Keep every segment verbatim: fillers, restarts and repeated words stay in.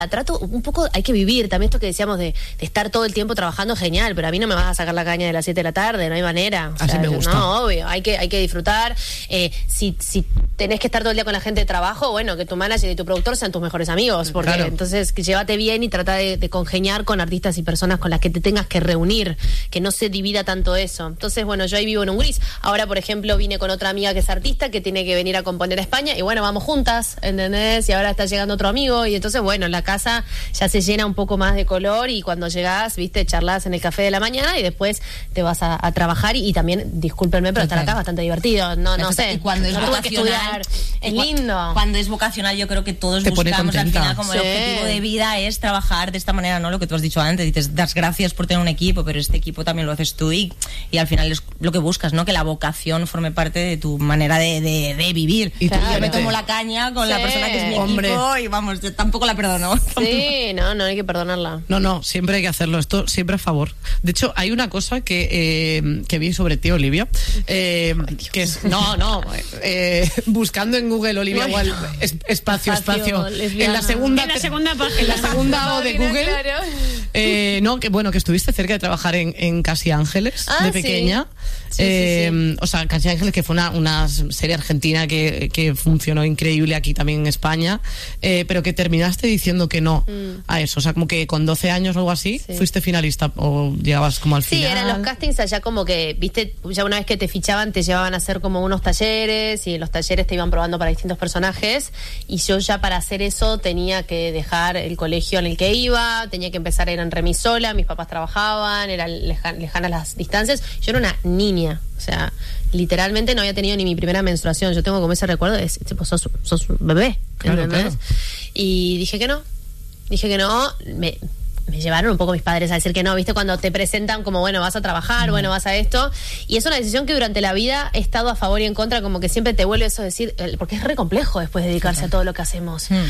Trato un poco, hay que vivir, también esto que decíamos de, de estar todo el tiempo trabajando, genial, pero a mí no me vas a sacar la caña de las siete de la tarde, no hay manera. O Así sea, me gusta. No, obvio, hay que, hay que disfrutar. Eh, si, si tenés que estar todo el día con la gente de trabajo, bueno, que tu manager y tu productor sean tus mejores amigos, porque Claro. entonces que llévate bien y trata de, de congeniar con artistas y personas con las que te tengas que reunir, que no se divida tanto eso. Entonces, bueno, yo ahí vivo en un gris. Ahora, por ejemplo, vine con otra amiga que es artista, que tiene que venir a componer a España, y bueno, vamos juntas, ¿entendés? Y ahora está llegando otro amigo, y entonces, bueno, la casa ya se llena un poco más de color, y cuando llegás, viste, charlas en el café de la mañana y después te vas a, a trabajar, y, y también, discúlpenme, pero estar acá es bastante divertido, no, no sé. Y cuando es no tuve que vocacional, estudiar, es y cua- lindo. Cuando es vocacional, yo creo que todos Te pone buscamos al contenta. final como el Sí. objetivo de vida es trabajar de esta manera, ¿no? Lo que tú has dicho antes, dices, das gracias por tener un equipo, pero este equipo también lo haces tú, y, y al final es lo que buscas, ¿no? Que la vocación forme parte de tu manera de, de, de vivir. Y tú, yo me fíjate. tomo la caña con la Sí. persona que es mi Hombre. equipo y vamos, yo tampoco la perdono. Sí, no, no hay que perdonarla. No, no, siempre hay que hacerlo. Esto siempre a favor. De hecho, hay una cosa que, eh, que vi sobre ti, Olivia, eh, que es, no, no, eh, buscando en Google Olivia Bueno. Wilde, es- espacio, Espacio espacio, lesbiana. en la segunda, En la segunda página. en la segunda O de Google, Claro. eh, no, que bueno, que estuviste cerca de trabajar en, en Casi Ángeles, Ah, de sí. pequeña. Sí, sí, Eh, sí. O sea, Casi Ángeles, que fue una, una serie argentina que, que funcionó increíble aquí también en España, eh, pero que terminaste diciendo que no a eso. O sea, como que con doce años o algo así, Mm. Sí. fuiste finalista o llegabas como al Sí, final. eran los castings allá como que, viste, ya una vez que te fichaban te llevaban a hacer como unos talleres, y en los talleres te iban probando para distintos personajes, y yo ya para hacer eso tenía que dejar el colegio en el que iba, tenía que empezar a ir en remis sola, mis papás trabajaban, eran leja- lejanas las distancias, yo era una niña, o sea, literalmente no había tenido ni mi primera menstruación, yo tengo como ese recuerdo de, tipo, sos, sos un bebé, Claro, ¿entendés? claro. Y dije que no, dije que no, me... me llevaron un poco mis padres a decir que no, viste, cuando te presentan como, bueno, vas a trabajar, bueno, vas a esto, y es una decisión que durante la vida he estado a favor y en contra, como que siempre te vuelve eso a decir, eh, porque es re complejo después dedicarse a todo lo que hacemos. Mm.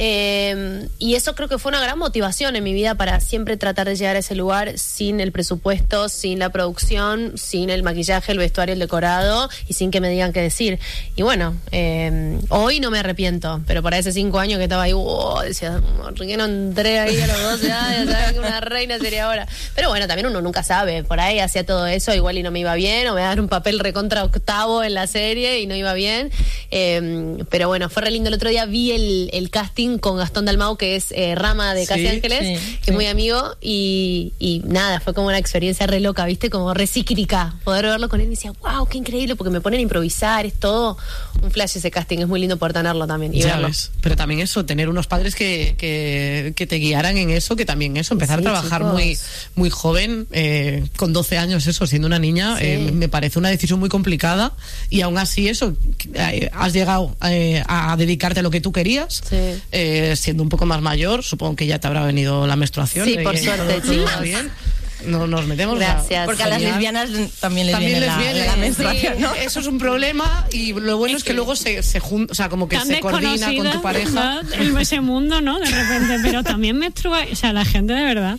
Eh, y eso creo que fue una gran motivación en mi vida para siempre tratar de llegar a ese lugar sin el presupuesto, sin la producción, sin el maquillaje, el vestuario, el decorado, y sin que me digan qué decir. Y bueno, eh, hoy no me arrepiento, pero para esos cinco años que estaba ahí, wow, decía, ¿por qué no entré ahí a los doce años? ¿Sabes que una reina sería ahora? Pero bueno, también uno nunca sabe, por ahí hacía todo eso, igual y no me iba bien, o me daban un papel recontra octavo en la serie y no iba bien. Eh, pero bueno, fue re lindo. El otro día vi el, el casting con Gastón Dalmau, que es eh, Rama de Casi Sí, Ángeles, sí, que sí. es muy amigo, y, y nada, fue como una experiencia re loca, ¿viste? Como re psíquica. Poder verlo con él, y decía, wow, qué increíble, porque me ponen a improvisar, es todo un flash ese casting, es muy lindo poder tenerlo también y Ya verlo. ves. Pero también eso, tener unos padres que, que, que te guiaran en eso, que también eso, empezar Sí, a trabajar chicos. muy muy joven, eh, con doce años, eso, siendo una niña, Sí. eh, me parece una decisión muy complicada, y aún así eso, eh, has llegado eh, a dedicarte a lo que tú querías, Sí. eh, siendo un poco más mayor, supongo que ya te habrá venido la menstruación. Sí, eh, por y suerte, todo- todo chicos. bien. No nos metemos. Gracias. Porque a las genial. lesbianas también les También viene, les la, viene la menstruación, sí, ¿no? Eso es un problema, y lo bueno es que luego se, se junta, o sea, como que Tan se coordina con desconocida, tu pareja. ¿verdad? En ese mundo, ¿no? De repente, pero también menstrua, o sea, la gente de verdad.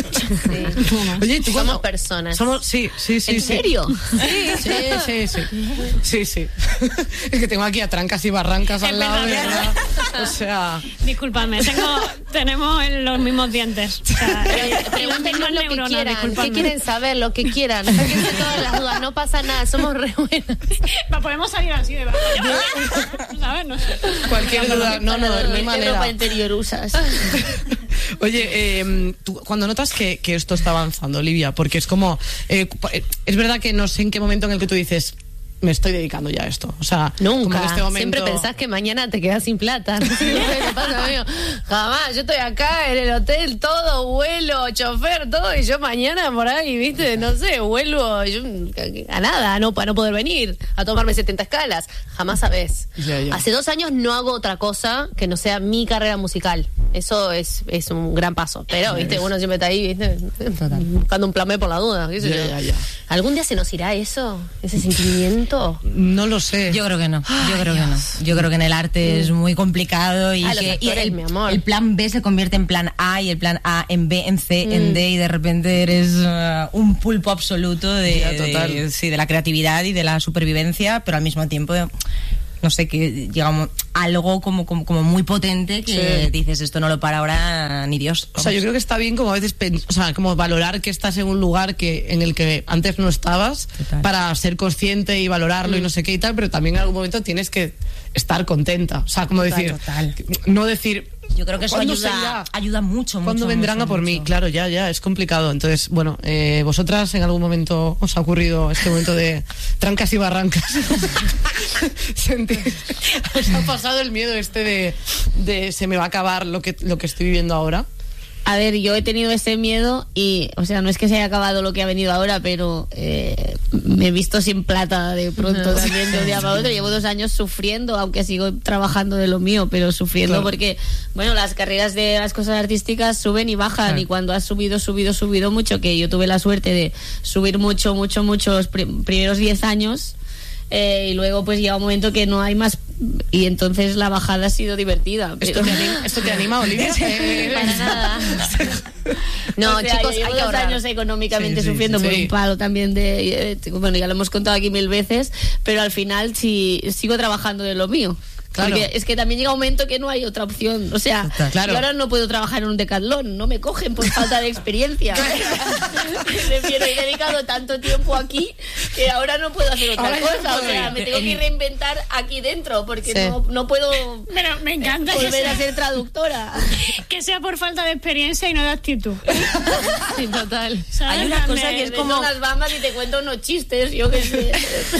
Oye, ¿y tú Somos cuando- personas. Somos, sí, sí, sí. ¿En sí. serio? Sí, sí, sí, sí. Sí, sí. Es que tengo aquí a trancas y barrancas al Es lado, de verdad, verdad. O sea, Disculpadme, tengo, tenemos los mismos dientes. O sea, y las Pregúntenos mismas lo que neuronas, quieran, disculpadme. ¿qué quieren saber? Lo que quieran. Sáquense todas las dudas, no pasa nada, somos re buenas. Va, podemos salir así de verdad. ¿Sabes? No sé. cualquier duda, no, no, no hay ¿Qué manera. ropa interior usas? Oye, eh, tú, cuando notas que, que esto está avanzando, Olivia, porque es como, eh, es verdad que no sé en qué momento en el que tú dices, me estoy dedicando ya a esto. O sea, como Nunca. en este momento... Siempre pensás que mañana te quedás sin plata. No sé qué te pasa, amigo. Jamás. Yo estoy acá en el hotel, todo, vuelo, chofer, todo, y yo mañana por ahí, ¿viste? No sé, vuelvo yo, a nada, no, para no poder venir, a tomarme setenta escalas. Jamás sabés. Ya, ya. Hace dos años no hago otra cosa que no sea mi carrera musical. Eso es, es un gran paso. Pero, ¿viste? Uno siempre está ahí, ¿viste? Buscando un plan B por la duda. ¿Qué sé Ya, yo? ya, ya. ¿Algún día se nos irá eso? ¿Ese sentimiento? No lo sé. Yo creo que no, yo creo que no. Yo creo que en el arte es muy complicado y Ah, los que y actores, el, mi amor. el plan B se convierte en plan A y el plan A en B, en C, en D y de repente eres uh, un pulpo absoluto de, Ya, total. de- sí, de la creatividad y de la supervivencia, pero al mismo tiempo no sé, que llega algo como, como, como muy potente que sí. dices, esto no lo para ahora ni Dios. Vamos. O sea, yo creo que está bien como a veces, o sea, como valorar que estás en un lugar que en el que antes no estabas, total, para ser consciente y valorarlo mm. y no sé qué y tal, pero también en algún momento tienes que estar contenta. O sea, como total, decir, total. no decir... Yo creo que eso ayuda, ayuda mucho, mucho. Cuando vendrán mucho, a por mucho. mí, claro, ya, ya, es complicado. Entonces, bueno, eh, vosotras en algún momento os ha ocurrido este momento de trancas y barrancas. Sentir, ¿os ha pasado el miedo este de, de se me va a acabar lo que, lo que estoy viviendo ahora? A ver, yo he tenido ese miedo y, o sea, no es que se haya acabado lo que ha venido ahora, pero eh, me he visto sin plata de pronto también de un día para otro. Llevo dos años sufriendo, aunque sigo trabajando de lo mío, pero sufriendo claro. porque, bueno, las carreras de las cosas artísticas suben y bajan claro. y cuando has subido, subido, subido mucho, que yo tuve la suerte de subir mucho, mucho, mucho los prim- primeros diez años. Eh, y luego pues llega un momento que no hay más y entonces la bajada ha sido divertida. ¿Esto, te, anima, ¿esto te anima, Olivia? eh, Para nada. No, o sea, chicos, hay dos años económicamente sí, sí, sufriendo sí, por sí. un palo también de... Bueno, ya lo hemos contado aquí mil veces, pero al final sí, sigo trabajando de lo mío. Claro. Porque es que también llega un momento que no hay otra opción. O sea, claro. yo ahora no puedo trabajar en un Decathlon, no me cogen por falta de experiencia. Prefiero, he dedicado tanto tiempo aquí que ahora no puedo hacer otra ahora cosa. O sea, me tengo que reinventar aquí dentro porque sí. no, no puedo Pero me encanta volver sea, a ser traductora. Que sea por falta de experiencia y no de actitud. Sí, total. Hay una cosa que es como unas bambas y te cuento unos chistes, yo que sé.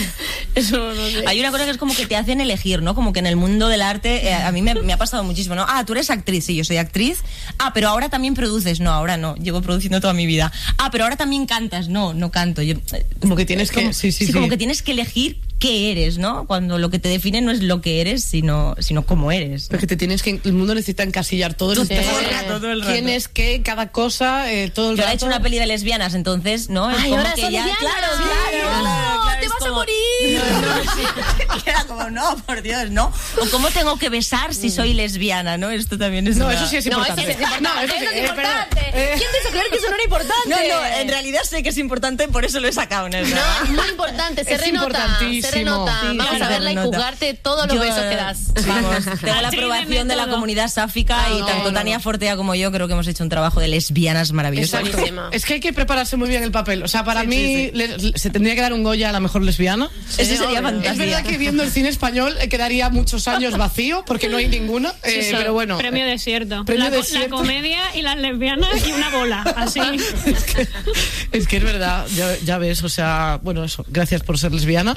Eso no sé. Hay una cosa que es como que te hacen elegir, ¿no? Como que en el mundo del arte, eh, a mí me, me ha pasado muchísimo, ¿no? Ah, tú eres actriz, sí, yo soy actriz. Ah, pero ahora también produces. No, ahora no, llevo produciendo toda mi vida. Ah, pero ahora también cantas. No, no canto. Yo, como que tienes como, que... Sí, sí, sí, sí. como que tienes que elegir qué eres, ¿no? Cuando lo que te define no es lo que eres, sino, sino cómo eres, ¿no? Porque te tienes que... El mundo necesita encasillar todo el, sí. todo el rato, todo el rato. ¿Quién es qué? Cada cosa, eh, todo el yo rato. Yo he hecho una peli de lesbianas, entonces, ¿no? Es Ay, como ahora que son ya... lesbianas. Claro, Sí, claro, no, claro, claro, te vas como, a morir. No, no, sí. Era como, no, por Dios, ¿no? O cómo tengo que besar si soy lesbiana, ¿no? Esto también es No, una... eso sí es importante. No, eso sí es importante. No, eso, sí, eso es eh, importante. Eh. ¿Quién te hizo creer que eso no era importante? No, no, en realidad sé que es importante, por eso lo he sacado, ¿no? No, es muy importante, se es renota, se renota. Sí, Vamos claro, a verla y juzgarte todos los yo, besos que das. Vamos, tengo la aprobación de la comunidad sáfica Ay, y no, tanto no, Tania no. Fortea como yo creo que hemos hecho un trabajo de lesbianas maravilloso. Es que hay que prepararse muy bien el papel. O sea, para sí, mí sí, sí. Le, se tendría que dar un Goya a la mejor lesbiana. Sí, Eso sería fantástico. Es verdad que viendo el cine español eh, quedaría muchos años vacío porque no hay ninguna. Eh, sí, pero bueno. Premio desierto. Premio la, desierto. La comedia y las lesbianas y una bola. Así. es, que, es que es verdad. Ya, ya ves, o sea, bueno, eso. Gracias por ser lesbiana.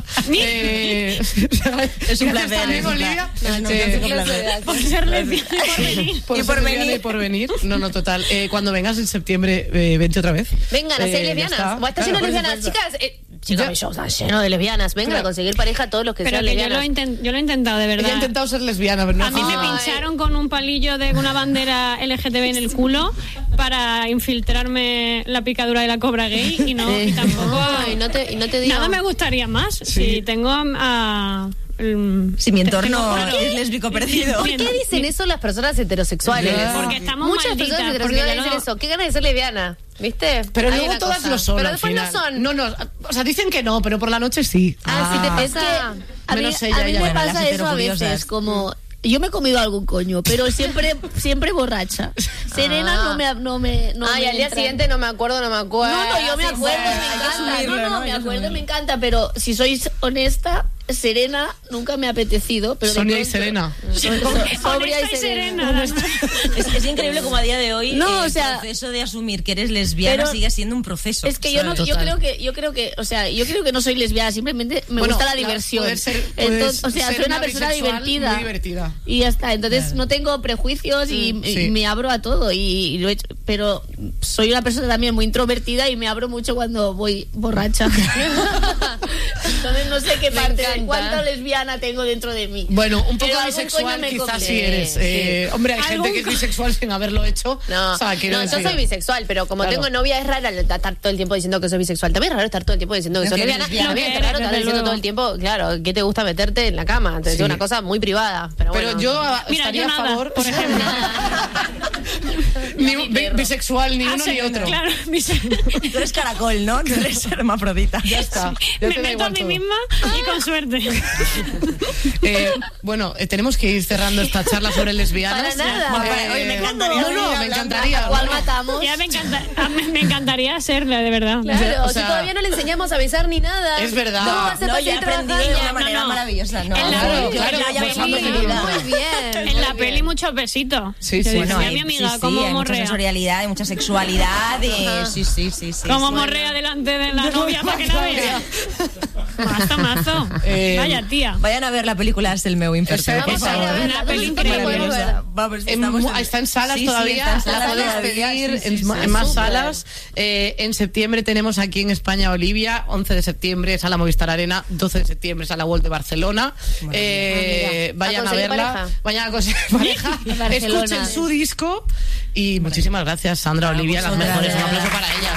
eh, o sea, es un placer. También, Olivia. No, no, eh, no, no, por ser lesbiana y por venir. Por y por venir. Y por venir. No, no, total. Eh, cuando vengas en septiembre, eh, vente otra vez. Vengan a ser eh, lesbianas. Va a estar lleno de lesbianas. Chicas, eh, chicas, mi show está lleno de lesbianas. Vengan claro. a conseguir pareja a todos los que pero sean que lesbianas. Yo lo, intent, yo lo he intentado, de verdad. Ella ha intentado ser lesbiana, pero no A mí me pincharon con un palillo de una bandera L G T B en el culo para infiltrarme la picadura de la cobra gay y no, sí. y tampoco... Ay, no te, y no te digo... Nada me gustaría más sí. si tengo a... a Um, si mi entorno es lésbico perdido. ¿Por qué dicen eso las personas heterosexuales? Yeah. Porque estamos Muchas malditas, personas heterosexuales no... dicen eso. ¿Qué ganas de ser lesbiana? ¿Viste? Pero Hay luego todas cosa. lo son. Pero al después final. no son. No, no. O sea, dicen que no, pero por la noche sí. Ah, ah. sí te pasa. Es que a mí, ella, a mí me bueno, pasa eso a veces, como... Yo me he comido algún coño, pero siempre siempre borracha. Serena ah. no me no me no Ay, me al día entra. siguiente no me acuerdo, no me acuerdo. No, no, yo me acuerdo, sí, me encanta. asumirlo, No, no, ¿no? me Hay que acuerdo, asumirlo. me encanta, pero si sois honesta, Serena nunca me ha apetecido, pero Sonia de y Serena. So, so, sobria y serena. Es, es increíble como a día de hoy No, eh, o sea, el proceso de asumir que eres lesbiana pero sigue siendo un proceso. Es que yo no, yo creo que, yo creo que, o sea, yo creo que no soy lesbiana, simplemente me bueno, gusta la la, diversión. Poder ser, Entonces, puedes o sea, ser soy una, una persona divertida. Muy divertida. Y ya está. Entonces claro. no tengo prejuicios y, mm, y sí. me abro a todo. Y, y lo he hecho, pero soy una persona también muy introvertida y me abro mucho cuando voy borracha. Entonces no sé qué Me parte, encanta. de cuánta lesbiana tengo dentro de mí. Bueno, un poco Pero algún bisexual coño me quizás comí. sí eres. Sí. Eh, hombre, hay ¿Algún gente que es bisexual sin haberlo hecho. No, o sea, quiero no yo decir- soy bisexual, pero como Claro. tengo novia es raro estar todo el tiempo diciendo que soy bisexual. También es raro estar todo el tiempo diciendo que No, soy que eres lesbiana. lesbiana. También Lo es que raro eres, estar desde diciendo luego. todo el tiempo, claro, ¿qué te gusta meterte en la cama? Te digo Sí. una cosa muy privada, pero Pero bueno. yo ah, Mira, estaría yo a nada, favor. por ejemplo. Ni un- bi- bisexual, ni Ah, uno sí, ni otro. Claro, bise- Tú eres caracol, ¿no? Tú eres hermafrodita. Ya está. Ya me te da meto a igual mí todo. misma y con suerte. Eh, bueno, eh, tenemos que ir cerrando esta charla sobre lesbianas. Para nada. Eh, Oye, me encantaría No, seguir no, me hablando. encantaría. ¿Cuál no, no. matamos? Ya me, encanta, a mí me encantaría serla, de verdad. Claro, O sea, si todavía no le enseñamos a besar ni nada. Es verdad. ¿Cómo va a ser No, para yo he seguir aprendido de trabajando? una manera no. maravillosa. No, En la- Claro, yo claro, ya- ya pues me vamos he a aprendido. ayudar. Muy bien. En muy la bien. peli muchos besitos. Sí, Que sí. decía Bueno, mi hay- amiga, sí, sí, como hay mucha morrea. sensorialidad, hay mucha sexualidad. Y, sí, sí, sí, sí. Como sí. morrea delante de la novia para que la vea. Mazo, mazo. Eh, Vaya tía. Vayan a ver la película Es el meu imperfecto. Esa- por esa- favor. Una Una peli película increíble. maravillosa. Vamos, En estamos mu- en- está en salas Sí, sí, todavía, está en la salas puedes todavía, pedir sí, en, sí, ma- sí. en más Súper. salas. Eh, en septiembre tenemos aquí en España Olivia, once de septiembre Sala Movistar Arena, doce de septiembre Sala World de Barcelona. Eh, Ah, mira. vayan A a, conseguir verla, pareja. vayan a conseguir pareja, Barcelona. escuchen su disco y muchísimas gracias Sandra, Para Olivia, las vosotras, mejores. Un de aplauso verdad. para ellas.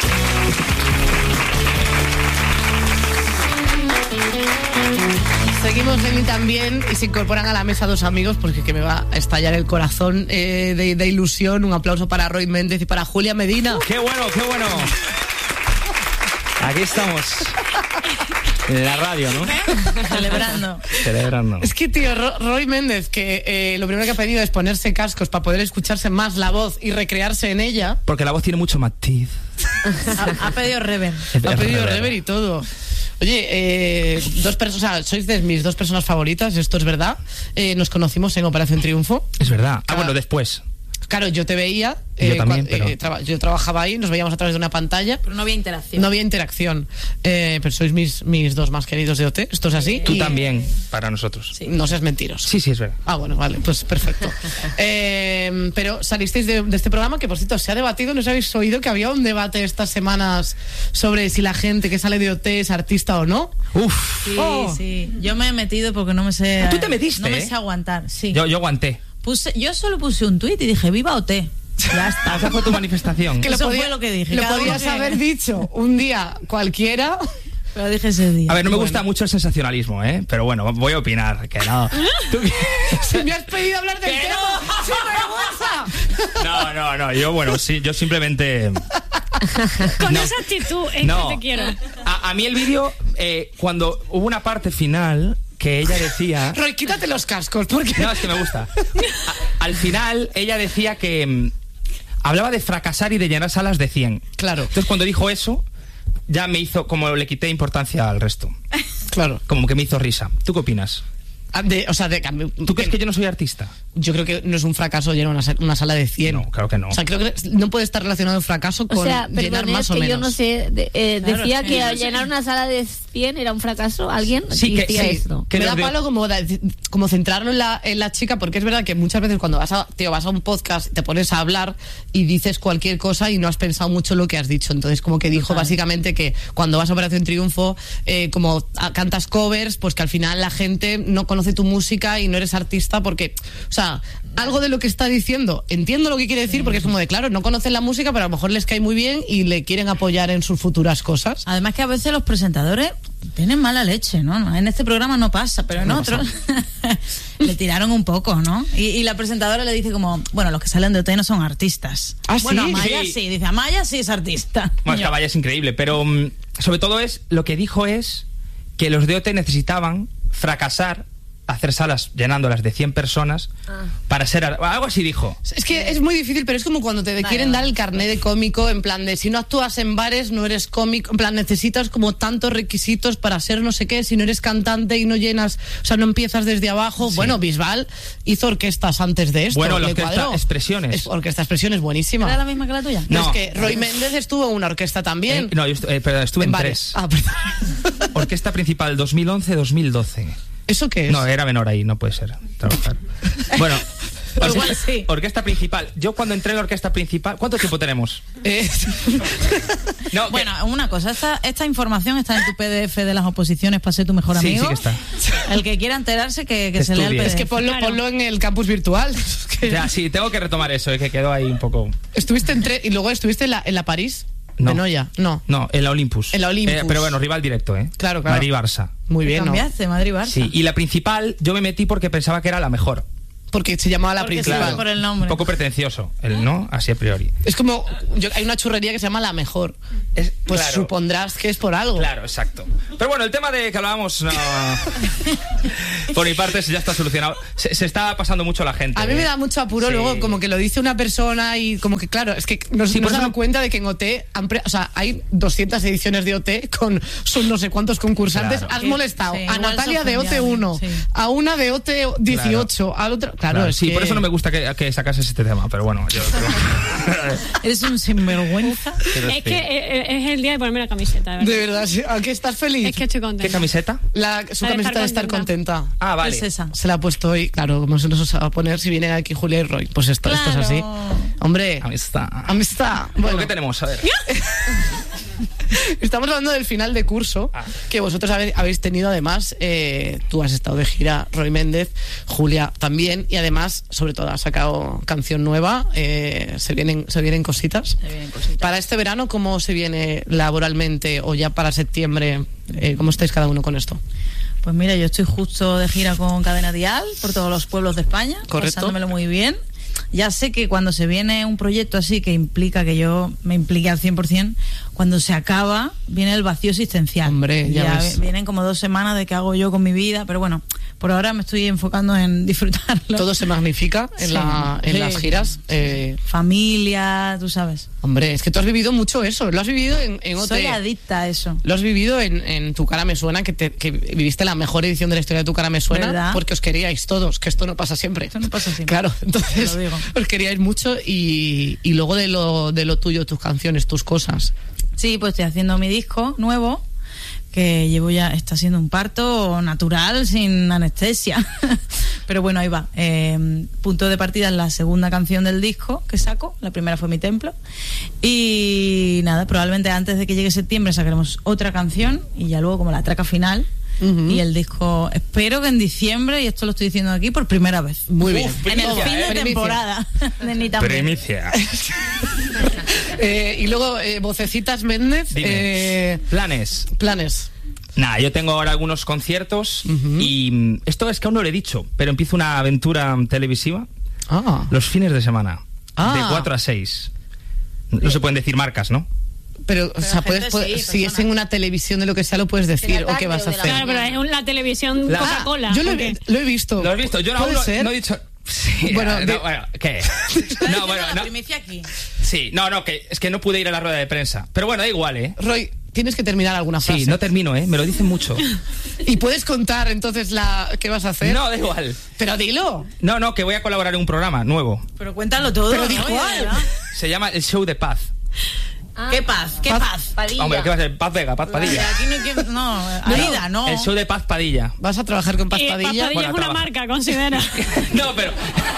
Seguimos en y también y se incorporan a la mesa dos amigos porque que me va a estallar el corazón eh, de, de ilusión. Un aplauso para Roy Méndez y para Julia Medina. ¡Qué bueno, qué bueno! Aquí estamos. En la radio, ¿no? Celebrando. Celebrando. Es que, tío, Ro- Roy Méndez, que eh, lo primero que ha pedido es ponerse cascos para poder escucharse más la voz y recrearse en ella. Porque la voz tiene mucho matiz. Ha, ha pedido Reven. Ha pedido rever y todo. Oye, eh, dos personas, o sea, sois de mis dos personas favoritas, esto es verdad. Eh, nos conocimos en Operación Triunfo. Es verdad. Ah, Claro. bueno, después. Claro, yo te veía. Yo también, cua- pero- eh, traba- yo trabajaba ahí, nos veíamos a través de una pantalla. Pero no había interacción. No había interacción. Eh, pero sois mis, mis dos más queridos de O T. Esto es así. Tú Y también, para nosotros. No seas mentiros. Sí, sí, es verdad. Ah, bueno, vale, pues perfecto. Eh, pero salisteis de, de este programa que, por cierto, se ha debatido, ¿no os habéis oído que había un debate estas semanas sobre si la gente que sale de O T es artista o no? Uf. Sí, Oh. sí. Yo me he metido porque no me sé. Ah, tú te metiste, No me ¿eh? sé aguantar, sí. Yo, yo aguanté. Puse, yo solo puse un tuit y dije, viva O T. Ya está. Esa fue tu manifestación. Que lo Eso podía- fue lo que dije. Lo Cada uno podías que- haber dicho un día cualquiera. Pero dije ese día. A ver, no me Bueno. gusta mucho el sensacionalismo, ¿eh? Pero bueno, voy a opinar, que no. ¿Tú qué? Si me has pedido hablar del ¡Que tema, no! ¡sin vergüenza! No, no, no, yo bueno, sí, yo simplemente... Con No. esa actitud es No. que te quiero. A, a mí el vídeo, eh, cuando hubo una parte final que ella decía... Roy, quítate los cascos, porque... No, es que me gusta. A- al final, ella decía que... mm, hablaba de fracasar y de llenar salas de cien. Claro, Entonces, cuando dijo eso, ya me hizo... Como le quité importancia al resto. claro. Como que me hizo risa. ¿Tú qué opinas? Ah, de- o sea, de, ¿Tú crees que yo no soy artista? Yo creo que no es un fracaso llenar una, sa- una sala de cien. No, claro que no. O sea, creo que no puede estar relacionado el fracaso con O sea, llenar perdón, más es o que menos. yo no sé, de- eh, Claro, decía sí, que no al sé. llenar una sala de cien era un fracaso. ¿Alguien Sí, que- decía sí. esto? que me los da de- palo como, da- como centrarlo en la, en la chica, porque es verdad que muchas veces cuando vas a, tío, vas a un podcast, te pones a hablar y dices cualquier cosa y no has pensado mucho lo que has dicho. Entonces, como que dijo básicamente que cuando vas a Operación Triunfo, eh, como a- cantas covers, pues que al final la gente no conoce tu música y no eres artista porque, o sea, algo de lo que está diciendo, entiendo lo que quiere decir, porque es como de, claro, no conocen la música, pero a lo mejor les cae muy bien y le quieren apoyar en sus futuras cosas. Además que a veces los presentadores tienen mala leche, ¿no? En este programa no pasa, pero en No otros le tiraron un poco, ¿no? Y, y la presentadora le dice como, bueno, los que salen de O T no son artistas. ¿Ah, Bueno, sí? Amaya Sí. sí. Dice, Amaya sí es artista. Bueno, es que Amaya es increíble, pero mm, sobre todo es lo que dijo es que los de O T necesitaban fracasar, hacer salas llenándolas de cien personas para ser ar- algo así dijo. Es que es muy difícil, pero es como cuando te quieren dar el carnet de cómico, en plan de si no actúas en bares no eres cómico, en plan necesitas como tantos requisitos para ser no sé qué, si no eres cantante y no llenas, o sea, no empiezas desde abajo. Sí. Bueno, Bisbal hizo orquestas antes de esto. Bueno, la le orquesta cuadró. Expresiones. Es, orquesta Expresiones, buenísima. ¿Era la misma que la tuya? Pero No. es que Roy Méndez estuvo en una orquesta también. Eh, no, yo estu- eh, perdón, estuve en, bares. tres. Ah, perdón. Orquesta principal dos mil once dos mil doce. ¿Eso qué es? No, era menor ahí, no puede ser trabajar. Bueno, Igual orquesta, sí. orquesta principal. Yo cuando entré en la orquesta principal, ¿cuánto tiempo tenemos? Eh, No, que- Bueno, una cosa, esta, esta información está en tu P D F de las oposiciones para ser tu mejor Sí, amigo. sí que está. El que quiera enterarse que, que se lea el Estudie. P D F. es que ponlo, Claro. ponlo en el campus virtual. Es que- ya, sí, tengo que retomar eso, eh, que quedó ahí un poco... Estuviste en tres y luego estuviste en la, en la París. No. De Noya. No. No, en la Olympus. En la Olympus. Eh, pero bueno, rival directo, ¿eh? Claro, claro. Madrid-Barça. Muy Te bien, ¿no? cambiaste, Madrid-Barça. Sí, y la principal yo me metí porque pensaba que era la mejor. porque se llamaba la Porque principal. sí, por el nombre. Un poco pretencioso, el no, así a priori. Es como, yo, hay una churrería que se llama La Mejor. Es- Pues claro. supondrás que es por algo. Claro, exacto. Pero bueno, el tema de que hablábamos, no. Por mi parte, ya está solucionado. Se, se está pasando mucho la gente. A mí ¿eh? me da mucho apuro Sí. luego como que lo dice una persona y como que claro, es que nos Sí, hemos por eso dado no- cuenta de que en O T han pre- o sea, hay doscientas ediciones de O T con son no sé cuántos concursantes. Claro. Has Sí, molestado sí, a igual Natalia son de O T uno, sí. a una de O T dieciocho, al otro. Claro, Claro, es sí, que- por eso no me gusta que, que sacases este tema, pero bueno, yo creo- Eres un sinvergüenza. Pero Es sí. que eh, es el día de ponerme la camiseta, de verdad. De verdad, sí. ¿A qué estás feliz? Es que estoy contenta. ¿Qué camiseta? La, su La de camiseta estar de estar contenta. Ah, vale. Es esa. Se la ha puesto hoy, claro, como se nos va a poner si vienen aquí Julia y Roy. Pues esto, esto es así. Claro. Hombre, Amistad. amistad. Bueno, Bueno, ¿qué tenemos? A ver. estamos hablando del final de curso Ah. que vosotros habe- habéis tenido además. Eh, tú has estado de gira, Roy Méndez, Julia también, y además, sobre todo, has sacado canción nueva. Eh, se vienen se vienen cositas. Se vienen cositas. Para este verano, ¿cómo se viene laboralmente o ya para septiembre? Eh, ¿Cómo estáis cada uno con esto? Pues mira, yo estoy justo de gira con Cadena Dial por todos los pueblos de España, Correcto. pasándomelo muy bien. Ya sé que cuando se viene un proyecto así que implica que yo me implique al cien por ciento, cuando se acaba viene el vacío existencial. Hombre, ya ves. vi- vienen como dos semanas de qué hago yo con mi vida, pero bueno, por ahora me estoy enfocando en disfrutarlo. Todo se magnifica en, Sí. la, en Sí. las giras. Eh, Familia, tú sabes. hombre, es que tú has vivido mucho eso. Lo has vivido en, en O T. Soy adicta a eso. Lo has vivido en, en Tu Cara Me Suena, que, te- que viviste la mejor edición de la historia de Tu Cara Me Suena, ¿Verdad? porque os queríais todos, que esto no pasa siempre. Esto no pasa siempre. Claro, entonces Te lo digo. os queríais mucho y, y luego de lo, de lo tuyo, tus canciones, tus cosas. Sí, pues estoy haciendo mi disco nuevo, que llevo ya, está siendo un parto natural, sin anestesia. Pero bueno, ahí va. Eh, punto de partida es la segunda canción del disco que saco. La primera fue Mi Templo. Y nada, probablemente antes de que llegue septiembre sacaremos otra canción y ya luego como la traca final. Ujú. Y el disco, espero que en diciembre, y esto lo estoy diciendo aquí por primera vez. Muy bien. En el Primicia, fin de ¿eh? temporada de Ni Tan Bien. Primicia. Eh, y luego, eh, vocecitas Méndez, Dime. eh, Planes. planes. Nada, yo tengo ahora algunos conciertos y mm, esto es que aún no lo he dicho, pero empiezo una aventura mm, televisiva Ah, los fines de semana, Ah. de cuatro a seis. No se pueden decir marcas, ¿no? pero, o sea, gente puedes, sí, puedes- si es personas. en una televisión de lo que sea, lo puedes decir la o qué vas a tarde o de la hacer. Claro, pero es un- la televisión La- Coca-Cola. Yo lo ¿o qué? he, lo he visto. ¿Lo has visto? Yo aún ¿Puede no, ser? no he dicho... Sí, Bueno, no, de- bueno, ¿qué? No, bueno, La no. primicia aquí. Sí, no, no, que es que no pude ir a la rueda de prensa. Pero bueno, da igual, ¿eh? Roy, tienes que terminar alguna frase. Sí, no termino, ¿eh? Me lo dicen mucho. Y puedes contar entonces la qué vas a hacer. No, da igual. Pero dilo. No, no, que voy a colaborar en un programa nuevo. Pero cuéntalo todo. Pero ¿no? di Ya, cuál. ¿verdad? Se llama El Show de Paz. ¿Qué paz? ¿Qué Paz- paz? Padilla. Hombre, ¿qué va a ser? Paz Vega, Paz Padilla. Aquí no hay que. No, Aida, no. El Show de Paz Padilla. Vas a trabajar con Y Paspadilla. Paspadilla Bueno, es una trabaja. marca, considera. No, pero...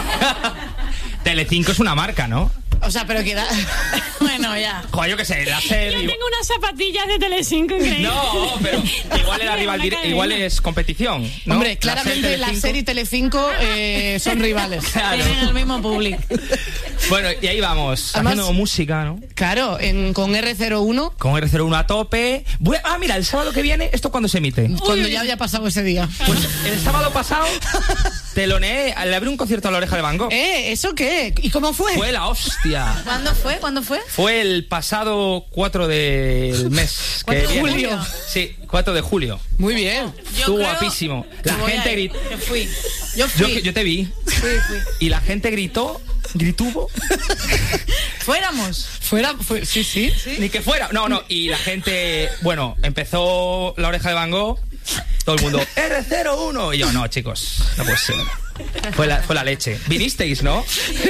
Telecinco es una marca, ¿no? O sea, pero queda. Bueno, ya. Joder, yo qué sé, la serie... Yo tengo unas zapatillas de Telecinco increíbles. No, pero igual era rival, dire- igual es competición, ¿no? Hombre, La claramente la Telecinco. serie y Telecinco eh, son rivales. Claro. Tienen el mismo público. Bueno, y ahí vamos, Además- haciendo música, ¿no? Claro, en, con R cero uno, Con R cero uno a tope. Voy a- ah, mira, el sábado que viene, ¿esto cuándo se emite? cuando ya haya pasado ese día. Pues el sábado pasado teloneé, le abrí un concierto a La Oreja de Van Gogh. ¿Eh? ¿Eso qué? ¿Y cómo fue? Fue la hostia. ¿Cuándo fue? ¿Cuándo fue? Fue el pasado cuatro del mes. que ¿cuatro de viene. julio? Sí, cuatro de julio. Muy bien. Estuvo creo guapísimo. que La voy gente a ir, gritó. que fui. Yo Yo, fui. yo te vi. Fui, fui. Y la gente gritó, grituvo. Fuéramos. Fuera, fue, sí, sí. Ni que fuera. No, no. Y la gente, bueno, empezó La Oreja de Van Gogh. Todo el mundo, R cero uno. Y yo, no, chicos, no puede ser. Fue la, fue la leche. ¿Vinisteis, no?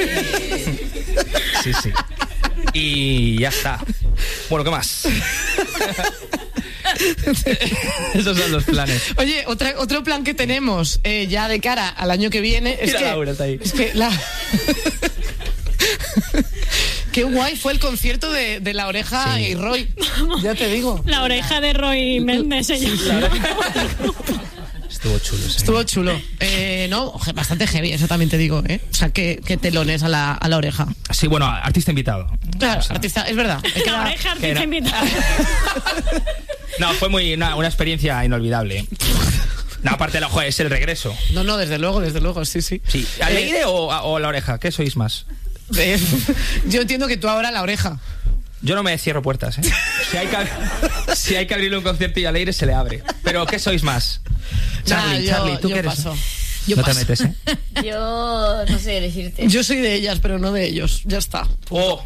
Sí, sí. Y ya está. Bueno, ¿qué más? Esos son los planes. Oye, otra, otro plan que tenemos eh, ya de cara al año que viene es Mira, que, Laura está ahí. es que la... Qué guay fue el concierto de, de La Oreja Sí. y Roy. Ya te digo. La oreja de Roy Méndez se llama. Estuvo chulo, sí. Estuvo chulo. Eh, no, oje, bastante heavy, eso también te digo, ¿eh? O sea, que, que telones a la, a la oreja. Sí, bueno, artista invitado. Claro, O sea, artista, es verdad. Es que La la- oreja que artista no. invitada. No, fue muy una, una experiencia inolvidable. No, aparte, ojo, es el regreso. No, no, desde luego, desde luego, sí, sí. Sí. ¿Al Eh, aire o, o a la oreja? ¿Qué sois más? Eh, yo entiendo que tú ahora a la oreja. Yo no me cierro puertas, ¿eh? Si hay que, si hay que abrirle un concierto y al aire, se le abre. Pero, ¿qué sois más? Charlie, Nah, yo- Charlie, ¿tú yo qué eres? paso. Yo no paso. te metes, ¿eh? Yo no sé decirte. Yo soy de ellas, pero no de ellos. Ya está. Oh,